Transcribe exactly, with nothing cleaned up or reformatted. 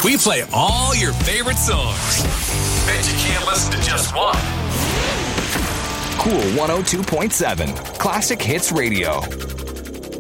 We play all your favorite songs. Bet you can't listen to just one. Cool one oh two point seven, Classic Hits Radio.